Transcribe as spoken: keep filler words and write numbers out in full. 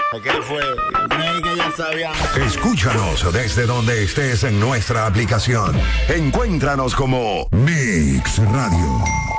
¿Qué fue? Creí que ya sabían. Escúchanos desde donde estés en nuestra aplicación. Encuéntranos como Mix Radio.